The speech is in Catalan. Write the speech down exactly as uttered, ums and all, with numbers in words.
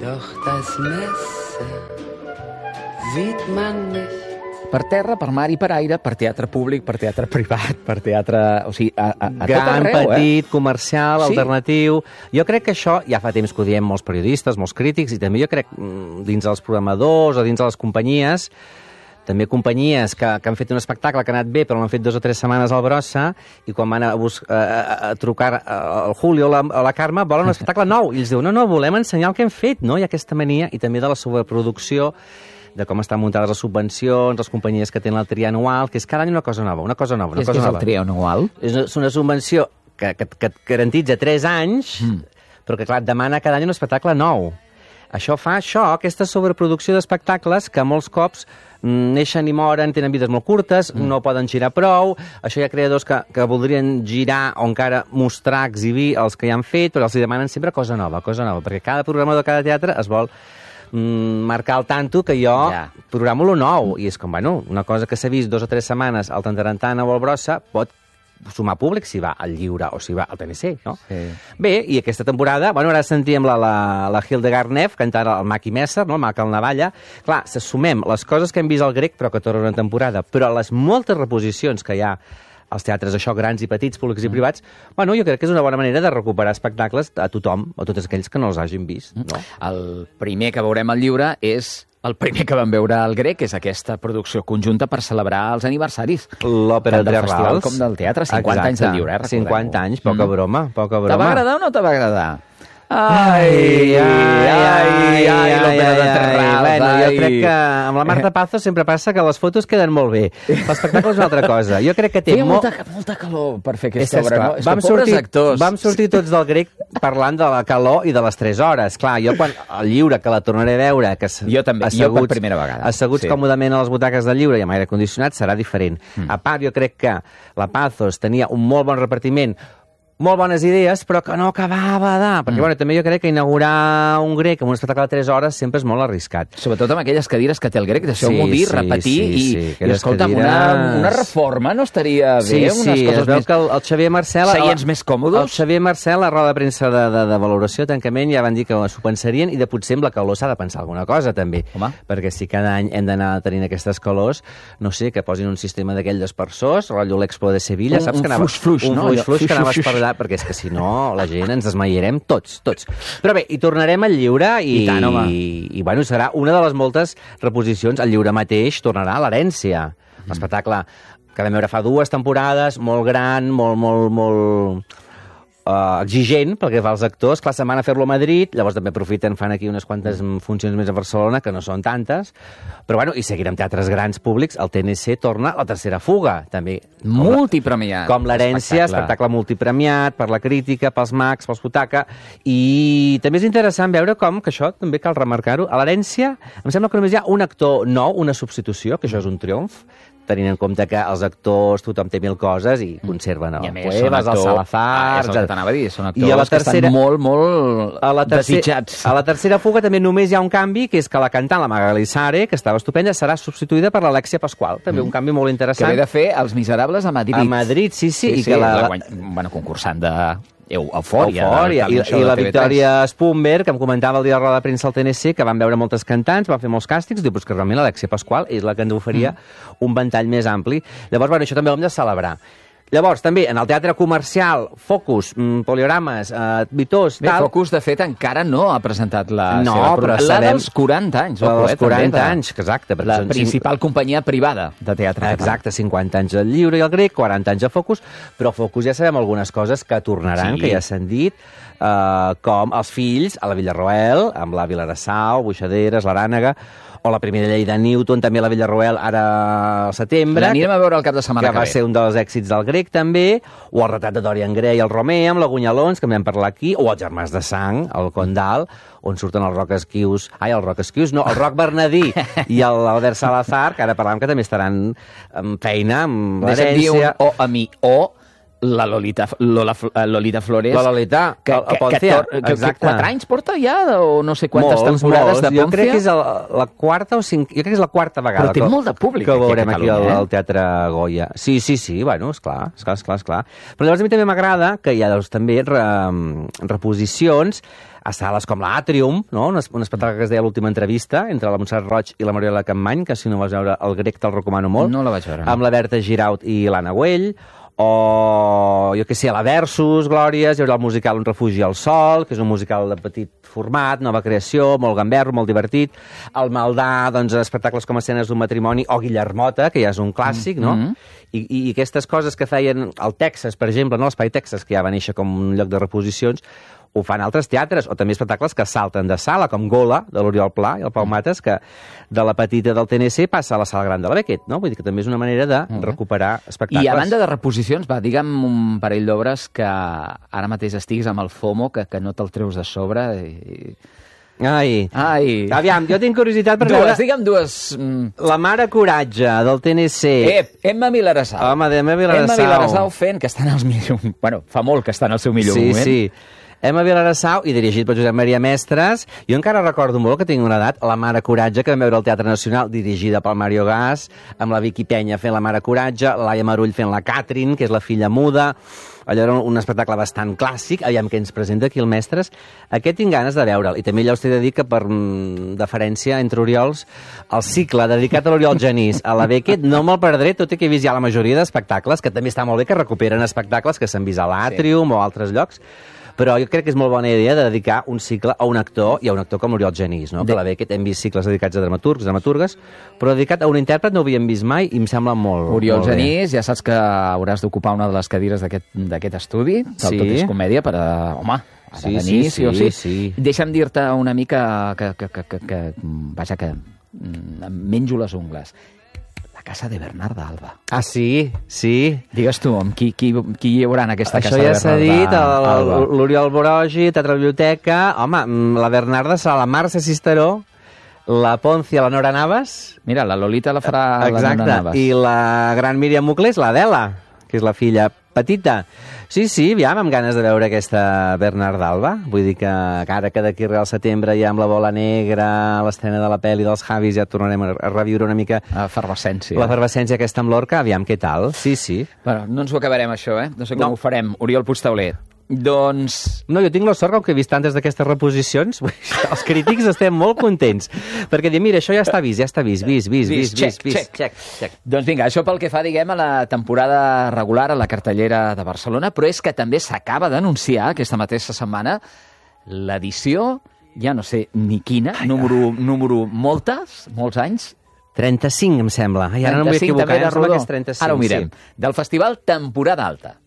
Doch das Messer sieht man nicht. Per terra, per mar i per aire, per teatre públic, per teatre privat, per teatre... O sigui, a, a, a Gran, tot arreu, petit, eh? comercial, Sí. alternatiu... Jo crec que això ja fa temps que ho diem molts periodistes, molts crítics, i també jo crec mm, dins dels programadors o dins de les companyies, també companyies que, que han fet un espectacle que ha anat bé, però l'han fet dues o tres setmanes al Brossa, i quan van a, bus, a, a, a trucar al Julio o la, o la Carme, volen un espectacle nou. I ells diuen, no, no, volem ensenyar el que hem fet, no? Hi ha aquesta mania, i també de la sobreproducció, de com estan muntades les subvencions, les companyies que tenen el trianual, que és cada any una cosa nova, una cosa nova, una És cosa que és nova. el trianual? És una, és una subvenció que, que, que et garantitza tres anys, mm. però que, clar, et demana cada any un espectacle nou. Això fa això, aquesta sobreproducció d'espectacles que molts cops neixen i moren, tenen vides molt curtes, mm. no poden girar prou, això hi ha creadors que, que voldrien girar o encara mostrar, exhibir els que ja han fet, però els demanen sempre cosa nova, cosa nova, perquè cada programador, cada teatre es vol marcar el tanto que jo Ja. programo lo nou, i és com, bueno, una cosa que s'ha vist dos o tres setmanes al Tantarantana o al Brossa pot sumar públic si va al Lliure o si va al T N C, no? Sí. Bé, i aquesta temporada, bueno, ara sentíem la, la, la Hildegard Neff cantant el Maki Messer, no? El Mac al Navalla. Clar, se sumem les coses que hem vist al Grec, però que tornen una temporada, però les moltes reposicions que hi ha als teatres, això, grans i petits, públics i privats, bueno, jo crec que és una bona manera de recuperar espectacles a tothom, a tots aquells que no els hagin vist, no? El primer que veurem al Lliure és el primer que vam veure al Grec, és aquesta producció conjunta per celebrar els aniversaris. L'òpera Tant del de festival Rals. com del teatre, cinquanta anys del Lliure, eh, recordem-ho. cinquanta anys, poca broma, poca broma. Te va agradar o no te va agradar? Ai, ai, ai, ai, l'òpera de Terrals, Bueno, jo ai. crec que amb la Marta Pazos sempre passa que les fotos queden molt bé. L'espectacle és una altra cosa. Jo crec que té Feia molt... molta, molta calor per fer És, aquesta obra, esclar, no? És vam, que pobres sortir, actors. vam sortir tots del Grec parlant de la calor i de les tres hores. Clar, jo quan al Lliure, que la tornaré a veure, que Jo també, jo per primera vegada. asseguts Sí. còmodament a les butaques del Lliure i amb aire condicionat, serà diferent. Mm. A part, jo crec que la Pazos tenia un molt bon repartiment, molt bones idees, però que no acabava de... Perquè, mm. bueno, també jo crec que inaugurar un Grec amb un espectacle de tres hores sempre és molt arriscat. Sobretot amb aquelles cadires que té el Grec, deixeu-m'ho Sí, dir, sí, repetir, sí, i, sí, i aquelles escolta'm, cadires- una, una reforma no estaria bé? Sí, unes sí, coses es veu més... que el, el Xavier Marcel... Seients més còmodes? El Xavier Marcel, a roda de premsa de, de, de valoració, tancament, ja van dir que s'ho pensarien, i de potser amb la calor s'ha de pensar alguna cosa, també. Home. Perquè si cada any hem d'anar tenint aquestes calors, no sé, que posin un sistema d'aquell d'espersors, rotllo l'Expo de Sevilla, Un- saps un que anava... fluix-fluix, un no? fluix-fluix Allò, que anaves fluix-fluix. per allà, perquè és que si no, la gent ens desmaiarem tots, tots. Però bé, hi tornarem al Lliure i, I tant, home. i, i bueno, serà una de les moltes reposicions. Al Lliure mateix tornarà a l'Herència, l'espectacle que vam veure fa dues temporades, molt gran, molt, molt, molt uh, exigent pel que fa als actors. Clar, se'n van a fer-lo a Madrid, llavors també aprofiten, fan aquí unes quantes funcions més a Barcelona, que no són tantes, però bueno, i seguirem teatres grans públics. El T N C torna la tercera fuga, també. Com la- Multipremiat. com l'Herència, espectacle. espectacle multipremiat per la crítica, pels mags, pels butaca, i també és interessant veure com, que això també cal remarcar-ho, a l'Herència em sembla que només hi ha un actor nou, una substitució, que això és un triomf, tenint en compte que els actors, tothom té mil coses i conserven el I a més, són Cuevas, el actor- Salazar... Ah, és el que etcètera. t'anava a dir, són actors I a la que tercera, estan molt, molt a la tercera, desitjats. A la tercera fuga també només hi ha un canvi, que és que la cantant, la Magali Sare, que estava estupenda, serà substituïda per l'Alexia Pasqual. També un canvi molt Que interessant. ve de fer Els Miserables a Madrid. A Madrid, sí, sí. sí, i sí que la, la guany... bueno, concursant de Eu- Eufòria. Eufòria. del I, show I la de T V tres. Victòria Spumber, que em comentava el dia de la roda de premsa al T N C, que van veure moltes cantants, van fer molts càstigs, diu pues, que realment l'Alexia Pasqual és la que ens oferia mm. un ventall més ampli. Llavors, bueno, això també ho hem de celebrar. Llavors, també, en el teatre comercial, Focus, mm, Poliorames, eh, Vitós, Bé, tal... Focus, de fet, encara no ha presentat la No, seva però programa. La sabem- dels quaranta anys. La ojo, dels eh, també, quaranta de- anys, exacte. perquè La són cinc- principal companyia privada de teatre català. Exacte, cinquanta anys al Lliure i al Grec, quaranta anys a Focus, però a Focus ja sabem algunes coses que tornaran, Sí. que ja s'han dit, eh, com els fills a la Villarroel, amb la Vilarassau, Buixaderes, l'Arànega, o la primera llei de Newton, també a la Villarroel, ara al setembre. L'anirem a veure el cap de setmana que que va ve. ser un dels èxits del Grec, també, o el retrat de Dorian Gray, el Romer, amb la Gunyalons, que en vam parlar aquí, o els Germans de Sang, el Condal, on surten els Roc Esquius, ai, el Roc Esquius, no, el Roc Bernadí i l'Albert Salazar, que ara parlàvem que també estaran en feina, amb Deixa'm dir un l'herència. o a mi, o la Lolita, Lola, Lolita Flores... La Lolita, que, el, el que, Poncia, que, tor, que, que quatre anys porta ja, o no sé quantes molts, temporades molts. de Poncia. Jo crec que és el, la quarta o cinc... Jo crec que és la quarta vegada Però té que, molt de públic que aquí a veurem aquí al, Catalunya, eh? al Teatre Goya. Sí, sí, sí, bueno, esclar, esclar, esclar, esclar. Però llavors a mi també m'agrada que hi ha doncs, també re, reposicions a sales com l'Atrium, no? un, un espectacle que es deia l'última entrevista entre la Montserrat Roig i la Mariela Campmany, que si no vas veure el grec te'l recomano molt. No la vaig veure. No. Amb la Berta Giraut i l'Anna Güell, o jo què sé, a la Versus, Glòries, hi haurà el musical Un refugi al sol, que és un musical de petit format, nova creació, molt gamberro, molt divertit. El Maldà, doncs, espectacles com Escenes d'un matrimoni, o Guillermota, que ja és un clàssic, no? Mm-hmm. I, I aquestes coses que feien al Texas, per exemple, no? l'Espai Texas, que ja va néixer com un lloc de reposicions, ho fan altres teatres, o també espectacles que salten de sala, com Gola, de l'Oriol Pla i el Pau Mates, que de la petita del T N C passa a la sala gran de la Beckett, no? Vull dir que també és una manera de recuperar espectacles. I a banda de reposicions, va, digue'm un parell d'obres que ara mateix estiguis amb el FOMO, que, que no te'l treus de sobre. I... Ai. Ai. Aviam, jo tinc curiositat per dues, veure... digue'm dues... Mm. La Mare Coratge, del T N C. Ep, Emma Vilarassau. Home, d'Emma Vilarassau. Emma Vilarassau fent, que està en els millors... Bueno, fa molt que està en el seu millor sí, moment. Sí, sí. Emma Vilarassau i dirigit per Josep Maria Mestres. Jo encara recordo molt que tinc una edat, La Mare Coratge, que vam veure al Teatre Nacional, dirigida pel Mario Gas, amb la Vicky Penya fent La Mare Coratge, Laia Marull fent la Catherine, que és la filla muda. Allò era un espectacle bastant clàssic. Aviam què ens presenta aquí el Mestres. Aquest tinc ganes de veure'l. I també ja us he de dir que per mm, deferència entre Oriols, el cicle dedicat a l'Oriol Genís a la Beckett no me'l perdré, tot i que he vist ja la majoria d'espectacles, que també està molt bé que recuperen espectacles que s'han vist a l'Àtrium sí. o a altres llocs. Però jo crec que és molt bona idea de dedicar un cicle a un actor, i a un actor com l'Oriol Genís, no? De... que la Beckett hem vist cicles dedicats a dramaturgs, dramaturgues, però dedicat a un intèrpret no ho havíem vist mai i em sembla molt, Oriol molt Genís, ja saps que hauràs d'ocupar una de les cadires d'aquest estudi, del sí. Tot és comèdia, per a... Home, ha de sí, venir, sí, sí, o sí. sí. Deixa'm dir-te una mica que, que, que, que, que, vaja, que em menjo les ungles. Casa de Bernarda Alba. Ah, sí, sí. Digues tu, amb qui, qui, qui hi haurà en aquesta Això casa ja de Bernarda Alba? Això ja s'ha dit, l'Oriol Borogi, Teatre Biblioteca... Home, la Bernarda serà la Mercè Cisteró, la Poncia, la Nora Navas... Mira, la Lolita la farà Exacte. la Nora Navas. I la gran Míriam Muclés, l'Adela, que és la filla petita. Sí, sí, aviam, amb ganes de veure aquesta Bernarda Alba. Vull dir que ara que d'aquí al setembre ja amb la Bola Negra, l'estrena de la pel·li dels Javis, ja tornarem a reviure una mica... Efervescència. L'efervescència aquesta amb l'Orca, aviam què tal. Sí, sí. Bueno, no ens ho acabarem, això, eh? No sé com no. ho farem. Oriol Puigtauler. Doncs... No, jo tinc la sort, com que he vist tantes d'aquestes reposicions, els crítics estem molt contents, perquè diem, mira, això ja està vist, ja està vist, vist, vist, vist, vist, vist, check, check, check. Doncs vinga, això pel que fa, diguem, a la temporada regular a la cartellera de Barcelona, però és que també s'acaba d'anunciar aquesta mateixa setmana l'edició, ja no sé ni quina, Ai, número, número moltes, molts anys, trenta-cinc, em sembla. Ai, ara no em vull equivocar, em sembla que és trenta-cinc. Ara ho mirem. Sí. Del Festival Temporada Alta.